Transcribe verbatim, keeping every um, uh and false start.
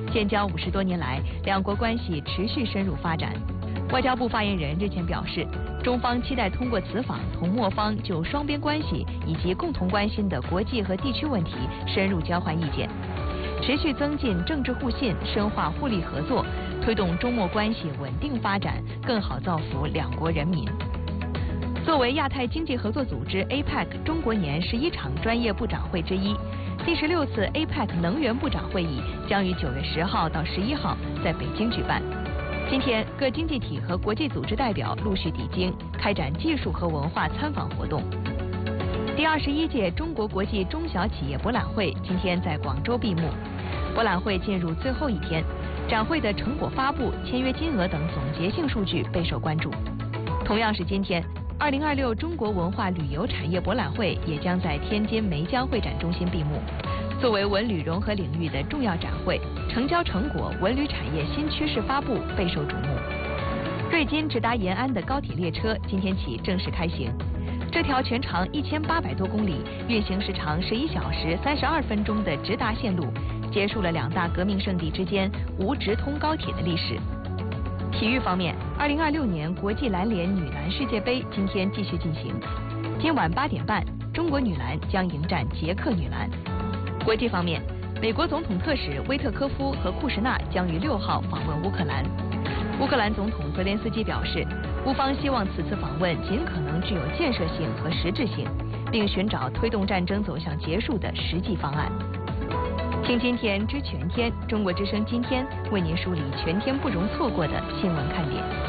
建交五十多年来，两国关系持续深入发展。外交部发言人日前表示，中方期待通过此访，同墨方就双边关系以及共同关心的国际和地区问题深入交换意见，持续增进政治互信，深化互利合作，推动中墨关系稳定发展，更好造福两国人民。作为亚太经济合作组织 A P E C 中国年十一场专业部长会之一，第十六次 A P E C 能源部长会议将于九月十号到十一号在北京举办。今天，各经济体和国际组织代表陆续抵京，开展技术和文化参访活动。第二十一届中国国际中小企业博览会今天在广州闭幕。博览会进入最后一天，展会的成果发布、签约金额等总结性数据备受关注。同样是今天，二零二六中国文化旅游产业博览会也将在天津梅江会展中心闭幕。作为文旅融合领域的重要展会，成交成果、文旅产业新趋势发布备受瞩目。瑞金直达延安的高铁列车今天起正式开行。这条全长一千八百多公里、运行时长十一小时三十二分钟的直达线路，结束了两大革命圣地之间无直通高铁的历史。体育方面，二零二六年国际篮联女篮世界杯今天继续进行。今晚八点半，中国女篮将迎战捷克女篮。国际方面，美国总统特使威特科夫和库什纳将于六号访问乌克兰。乌克兰总统泽连斯基表示，乌方希望此次访问尽可能具有建设性和实质性，并寻找推动战争走向结束的实际方案。听今天知全天，中国之声今天为您梳理全天不容错过的新闻看点。